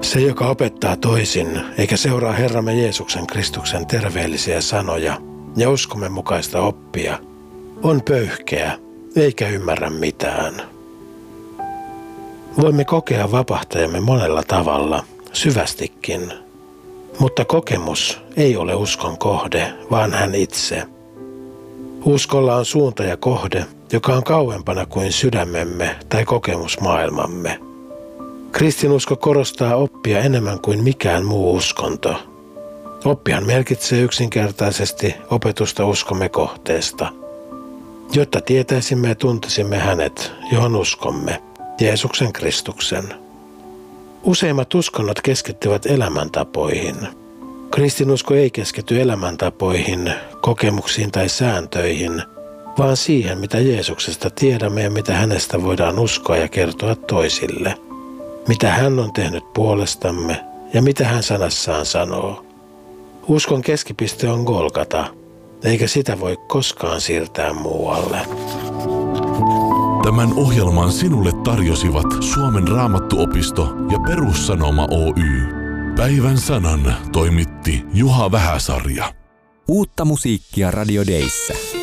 Se, joka opettaa toisin, eikä seuraa Herramme Jeesuksen Kristuksen terveellisiä sanoja ja uskomme mukaista oppia, on pöyhkeä, eikä ymmärrä mitään. Voimme kokea vapahtajamme monella tavalla, syvästikin, mutta kokemus ei ole uskon kohde, vaan hän itse. Uskolla on suunta ja kohde, joka on kauempana kuin sydämemme tai kokemusmaailmamme. Kristinusko korostaa oppia enemmän kuin mikään muu uskonto. Oppihan merkitsee yksinkertaisesti opetusta uskomme kohteesta, jotta tietäisimme ja tuntisimme hänet, johon uskomme, Jeesuksen Kristuksen. Useimmat uskonnot keskittyvät elämäntapoihin. Kristinusko ei keskity elämäntapoihin, kokemuksiin tai sääntöihin, vaan siihen, mitä Jeesuksesta tiedämme ja mitä hänestä voidaan uskoa ja kertoa toisille. Mitä hän on tehnyt puolestamme ja mitä hän sanassaan sanoo. Uskon keskipiste on Golgata, eikä sitä voi koskaan siirtää muualle. Tämän ohjelman sinulle tarjosivat Suomen Raamattuopisto ja Perussanoma Oy. Päivän sanan toimitti Juha Vähäsarja. Uutta musiikkia Radio Dayssä.